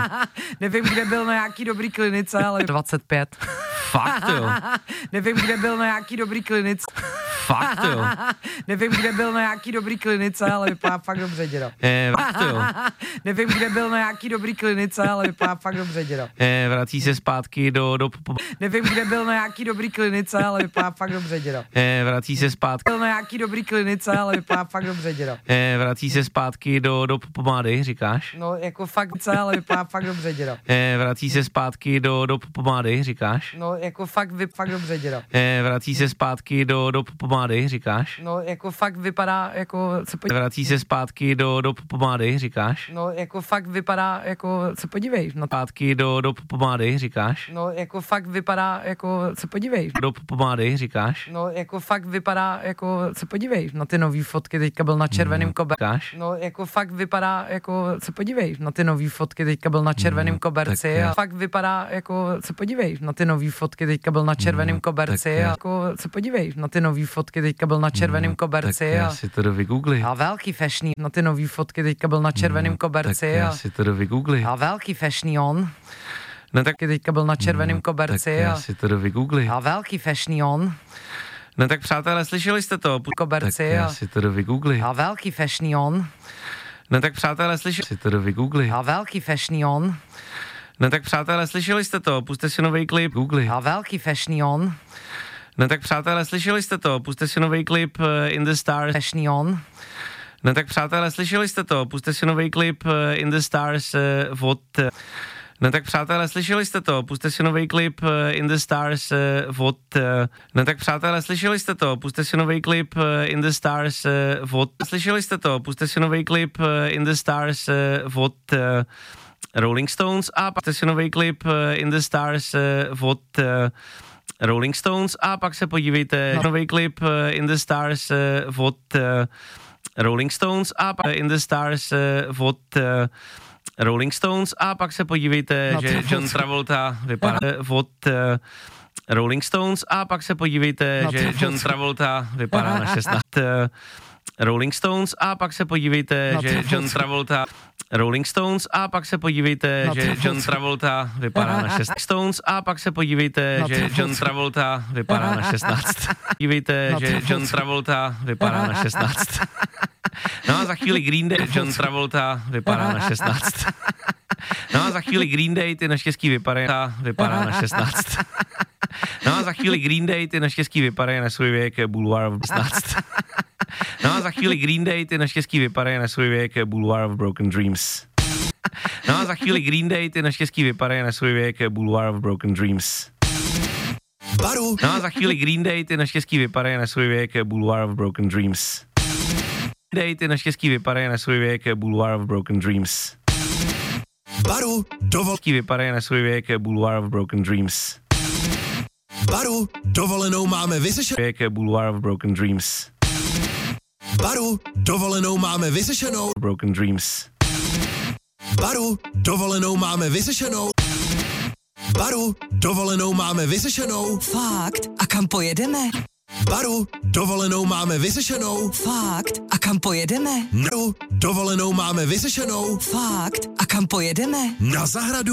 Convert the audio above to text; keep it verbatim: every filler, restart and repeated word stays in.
Nevím, kde byl na nějaký dobrý klinice, ale dvacet pět. Fakt jo. Nevím, kde byl na nějaký dobrý klinice. Fakt jo. Nevím, kde byl na nějaký dobrý klinice, ale vypadá fakt dobře, děda. Eh, fakt jo. Nevím, kde byl na nějaký dobrý klinice, ale vypadá fakt dobře, děda. Eh, vrací se zpátky do... do Nevím, kde byl na nějaký dobrý klinice, ale vypadá fakt dobře, děda. Eh, vrací se zpátky... Byl na nějaký dobrý klinice, ale vypadá fakt dobře, děda. Eh, vrací se zpátky do, do pomády, říkáš? No, jako fakt, ale vypadá fakt dobře, děda. Eh, vrací se zpátky do, do pomády, říkáš? No, jako fakt, vy, fakt dobře, děda. Eh, vrací se zpátky do, do pomády, říkáš? No, jako fakt vypadá, jako se podívej. Vrací se zpátky do, do pomády, říkáš? No, jako fakt vypadá, jako se podívej. No, Zpátky do, do pomády, říkáš? no, jako fakt vypadá, jako se podívej. Do pomády, říkáš? No, jako fakt vypadá, jako se podívej na ty nový fotky, teďka byl na červeném koberci. Říkáš? No, jako fakt vypadá, jako se podívej na ty nový fotky, teďka byl na červeném koberci. já- A fakt vypadá, jako se podívej na ty nový fotky, teďka byl na červeném koberci. já- A jako se podívej na ty nový fotky, teďka byl na červeném koberci. Tak já A si to jdu vygooglit. a velký fashný na ty nový fotky, teďka byl na červeném Tak koberci. já A si to jdu vygooglit. a velký fashný on, No tak, teďka byl na červeném tak koberci. já A si to jdu vygooglit. a velký fashný on, No tak přátelé, slyšeli jste to? Tak koberci. já A si to jdu vygooglit. a velký fashný on, No tak přátelé, slyšeli si to jdu vygooglit. a velký fashný on, No tak přátelé, slyšeli jste to? Puste si nový klip. Googli. a velký fashný on, No tak přátelé, slyšeli jste to? Puste si nový klip uh, In the Stars. fashný on, No tak přátelé, slyšeli jste to? Puste si nový klip uh, In the Stars uh, od... Uh, no tak přátelé, slyšeli jste to? Puste si nový klip uh, In the Stars uh, od... Uh, no tak přátelé, slyšeli jste to? Puste si nový klip uh, In the Stars uh, od... Slyšeli jste to? Puste si nový klip uh, In the Stars uh, od... Uh, Rolling Stones a pak si nový klip uh, In the Stars uh, od... Uh, Rolling Stones a pak se podívejte no. nový klip uh, In the Stars uh, od uh, Rolling Stones a pak In the Stars uh, od uh, Rolling Stones a pak se podívejte, no, že John Travolta vypadá od uh, Rolling Stones a pak se podívejte, no, že John Travolta vypadá na šestnáct uh, Rolling Stones a pak se podívejte, no, že John Travolta Rolling Stones a pak se podívejte, no, že John Travolta vypadá na šestnáct Stones a pak se podívejte, no, že John Travolta vypadá na šestnáct. Podívejte, no, že John Travolta vypadá na šestnáct. No a za chvíli Green Day, John Travolta vypadá na šestnáct. No a za chvíli Green Day, ty naštěstí vypadají, vypadá na šestnáct. No a za chvíli Green Day, ty naštěstí vypadají na svůj věk Boulevard of šestnáct. No a za chvíli Green Day, ty naštěstí vypadají na svůj věk Boulevard of Broken Dreams. No a za chvíli Green Day, ty naštěstí vypadají na svůj věk Boulevard of Broken Dreams. Baru. No a za chvíli Green Day, ty naštěstí vypadají na svůj věk Boulevard of Broken Dreams. Green Day, ty naštěstí vypadají na svůj věk Boulevard of Broken Dreams. Baru, dovol... Vypadají na svůj věk Boulevard of Broken Dreams. Baru, dovolenou máme vyřešenou. Věk Boulevard of Broken Dreams. Baru, dovolenou máme vyřešenou. Broken Dreams. Baru, dovolenou máme vyřešenou. Baru, dovolenou máme vyřešenou. Fakt? A kam pojedeme? Baru, dovolenou máme vyřešenou. Fakt? A kam pojedeme? Baru, dovolenou máme vyřešenou. Fakt? A kam pojedeme? Na zahradu.